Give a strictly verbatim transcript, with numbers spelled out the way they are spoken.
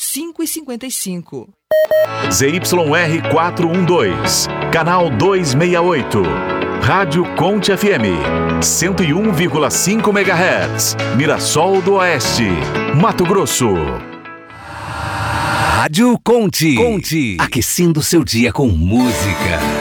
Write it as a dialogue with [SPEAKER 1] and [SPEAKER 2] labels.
[SPEAKER 1] cinco e cinquenta e cinco.
[SPEAKER 2] Z Y R quatrocentos e doze, canal duzentos e sessenta e oito. Rádio Conte F M, cento e um vírgula cinco megahertz, Mirassol do Oeste, Mato Grosso.
[SPEAKER 3] Rádio Conte. Conte. Aquecendo seu dia com música.